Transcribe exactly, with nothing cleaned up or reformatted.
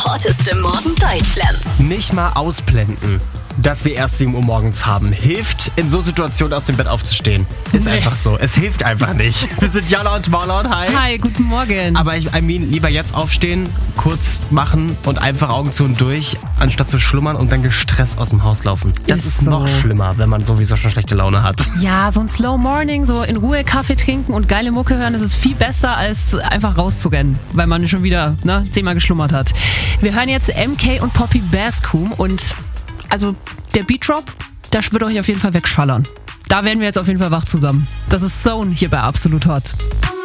Hotteste Morgen Deutschlands. Nicht mal ausblenden, dass wir erst sieben Uhr morgens haben, hilft in so Situationen aus dem Bett aufzustehen. Ist Nee. einfach so. Es hilft einfach nicht. Wir sind Jana und Marlon. Hi. Hi, guten Morgen. Aber ich I mean, lieber jetzt aufstehen, kurz machen und einfach Augen zu und durch, anstatt zu schlummern und dann gestresst aus dem Haus laufen. Das Ist ist, so. noch schlimmer, wenn man sowieso schon schlechte Laune hat. Ja, so ein Slow Morning, so in Ruhe Kaffee trinken und geile Mucke hören, das ist viel besser, als einfach rauszurennen, weil man schon wieder ne, zehnmal geschlummert hat. Wir hören jetzt M K und Poppy Bascom und also der Beat Drop, das wird euch auf jeden Fall wegschallern. Da werden wir jetzt auf jeden Fall wach zusammen. Das ist Zone hier bei Absolut Hot.